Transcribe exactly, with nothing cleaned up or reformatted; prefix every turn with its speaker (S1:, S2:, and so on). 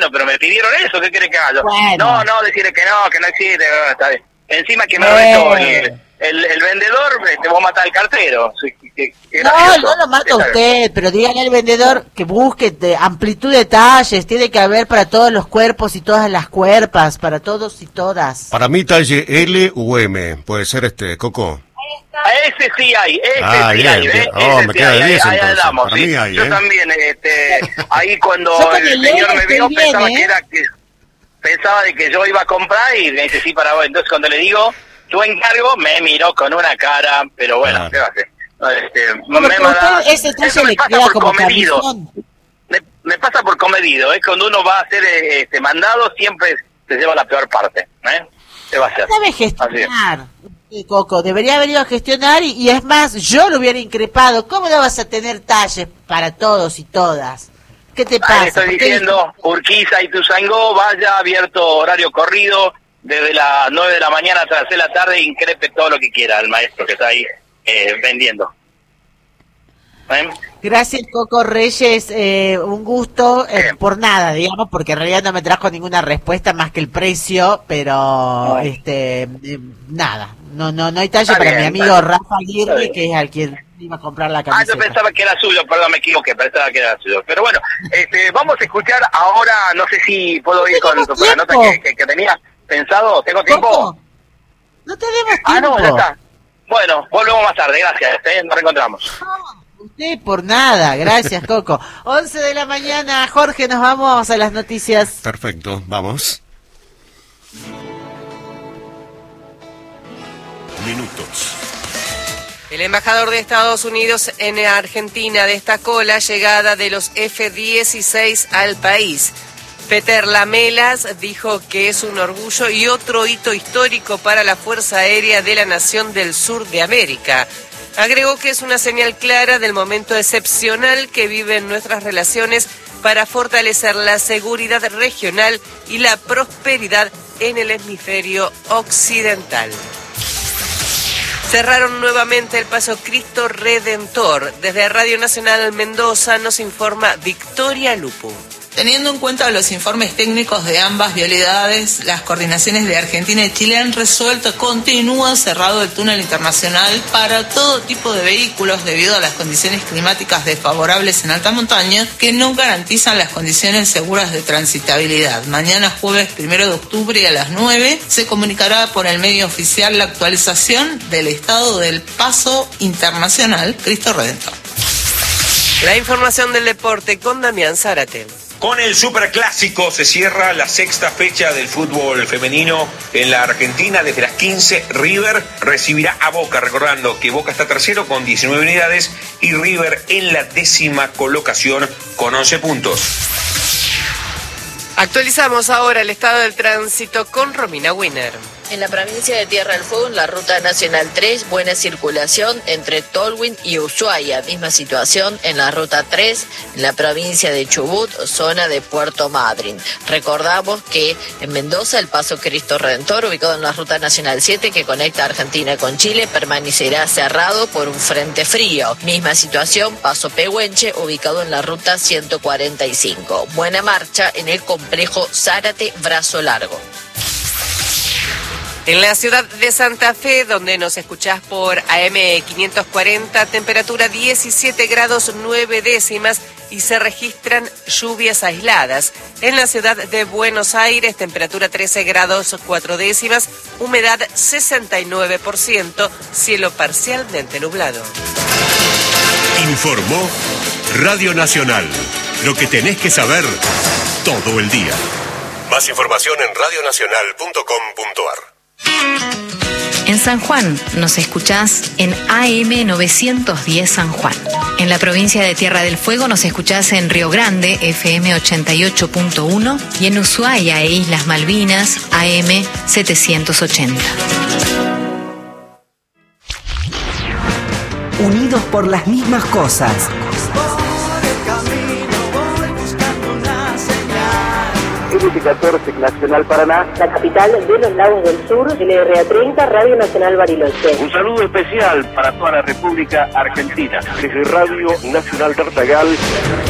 S1: bueno, pero me pidieron eso, ¿qué querés que haga yo?
S2: Bueno.
S1: No, no, decirle que no, que no existe, no, está bien. Encima que me retó el, el, el vendedor, te voy a matar al cartero. Que, que
S2: no, no lo mata usted, pero dígale al vendedor que busque de amplitud de talles, tiene que haber para todos los cuerpos y todas las cuerpas, para todos y todas.
S3: Para mí talle L u M, puede ser este, Coco.
S1: A ese sí hay, ese
S3: ah,
S1: sí
S3: bien,
S1: hay,
S3: bien.
S1: ¿eh?
S3: Oh,
S1: ese
S3: me
S1: sí
S3: queda
S1: hay,
S3: diez
S1: ahí,
S3: entonces.
S1: ahí andamos,
S3: Para
S1: sí.
S3: mí hay,
S1: Yo
S3: ¿eh?
S1: también, este, ahí cuando el señor me vio pensaba bien, ¿eh? que era que pensaba de que yo iba a comprar y me dice sí para vos. Entonces cuando le digo yo encargo, me miró con una cara, pero bueno, ah. ¿qué va a hacer? Este, me, me da,
S2: ese
S1: eso me pasa por comedido. Me, me pasa por comedido, es ¿eh? Cuando uno va a ser este mandado siempre se lleva la peor parte, ¿eh? ¿Qué va a hacer?
S2: Debe gestionar. Coco, debería haber ido a gestionar y, y es más, yo lo hubiera increpado. ¿Cómo no vas a tener talles para todos y todas? ¿Qué te pasa?
S1: Ahí estoy diciendo, Urquiza y Tuzangó, vaya, abierto horario corrido, desde las nueve de la mañana hasta las seis de la tarde, increpe todo lo que quiera el maestro que está ahí eh, vendiendo. ¿Eh?
S2: Gracias, Coco Reyes, eh, un gusto, eh, por nada, digamos, porque en realidad no me trajo ninguna respuesta más que el precio, pero no. este eh, nada, no no no hay talle está para bien, mi amigo Rafa Aguirre, que es al quien iba a comprar la camiseta.
S1: Ah, yo pensaba que era suyo, perdón, me equivoqué, pensaba que era suyo. Pero bueno, este, vamos a escuchar ahora, no sé si puedo ir con, con la nota que, que, que tenía pensado, ¿tengo tiempo?
S2: ¿Cómo? No tenemos tiempo.
S1: Ah, no, ya está. Bueno, volvemos más tarde, gracias, ¿eh? Nos reencontramos.
S2: Usted por nada, gracias Coco. once de la mañana, Jorge, nos vamos a las noticias.
S3: Perfecto, vamos. Minutos.
S4: El embajador de Estados Unidos en Argentina destacó la llegada de los F dieciséis al país. Peter Lamelas dijo que es un orgullo y otro hito histórico para la Fuerza Aérea de la Nación del Sur de América. Agregó que es una señal clara del momento excepcional que viven nuestras relaciones para fortalecer la seguridad regional y la prosperidad en el hemisferio occidental. Cerraron nuevamente el paso Cristo Redentor. Desde Radio Nacional Mendoza nos informa Victoria Lupu.
S5: Teniendo en cuenta los informes técnicos de ambas vialidades, las coordinaciones de Argentina y Chile han resuelto que continúa cerrado el túnel internacional para todo tipo de vehículos debido a las condiciones climáticas desfavorables en alta montaña que no garantizan las condiciones seguras de transitabilidad. Mañana jueves primero de octubre a las nueve se comunicará por el medio oficial la actualización del estado del paso internacional Cristo Redentor.
S4: La información del deporte con Damián Zárate.
S6: Con el Superclásico se cierra la sexta fecha del fútbol femenino en la Argentina. Desde las quince, River recibirá a Boca, recordando que Boca está tercero con diecinueve unidades y River en la décima colocación con once puntos.
S4: Actualizamos ahora el estado del tránsito con Romina Winner.
S7: En la provincia de Tierra del Fuego, en la Ruta Nacional tres, buena circulación entre Tolwyn y Ushuaia. Misma situación en la Ruta tres, en la provincia de Chubut, zona de Puerto Madryn. Recordamos que en Mendoza, el paso Cristo Redentor, ubicado en la Ruta Nacional siete, que conecta Argentina con Chile, permanecerá cerrado por un frente frío. Misma situación, paso Pehuenche, ubicado en la Ruta ciento cuarenta y cinco. Buena marcha en el complejo Zárate Brazo Largo.
S4: En la ciudad de Santa Fe, donde nos escuchás por A M quinientos cuarenta, temperatura diecisiete grados nueve décimas y se registran lluvias aisladas. En la ciudad de Buenos Aires, temperatura trece grados cuatro décimas, humedad sesenta y nueve por ciento, cielo parcialmente nublado.
S3: Informó Radio Nacional. Lo que tenés que saber todo el día. Más información en radio nacional punto com punto a r.
S8: En San Juan nos escuchás en A M novecientos diez San Juan. En la provincia de Tierra del Fuego nos escuchás en Río Grande, F M ochenta y ocho punto uno, y en Ushuaia e Islas Malvinas, A M setecientos ochenta.
S9: Unidos por las mismas cosas.
S10: L catorce Nacional Paraná,
S11: la capital de los lagos del sur, L R A treinta, Radio Nacional Bariloche.
S10: Un saludo especial para toda la República Argentina. Desde Radio Nacional Tartagal.